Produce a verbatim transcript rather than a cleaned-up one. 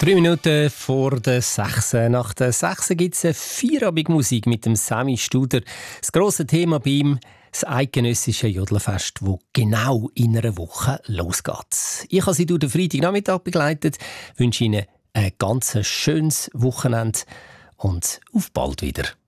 Drei Minuten vor der sechs. Nach der sechs gibt es eine Feierabendmusik mit dem Sammy Studer. Das grosse Thema bei ihm, das eidgenössische Jodlerfest, das genau in einer Woche losgeht. Ich habe Sie durch den Freitagnachmittag begleitet, wünsche Ihnen ein ganz schönes Wochenende und auf bald wieder.